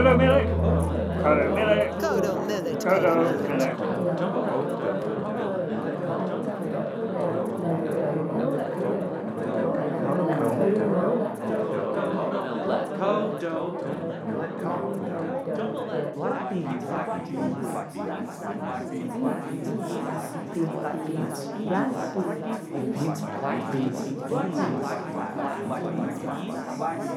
Kodo Millet. Kodo Millet. Kodo Millet. Kodo Millet. Black beans, black beans, black beans, black beans, black beans, black beans, black beans, black beans, black beans, black beans, black beans, black beans, black beans,